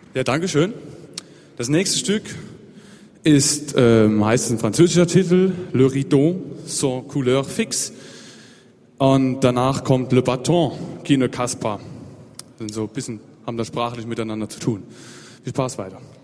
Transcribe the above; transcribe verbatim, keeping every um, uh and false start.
Ja, danke schön. Das nächste Stück ist, ähm, heißt ein französischer Titel, Le Rideau sans couleur fixe. Und danach kommt Le Bâton qui ne casse pas. Also so ein bisschen haben das sprachlich miteinander zu tun. Viel Spaß weiter.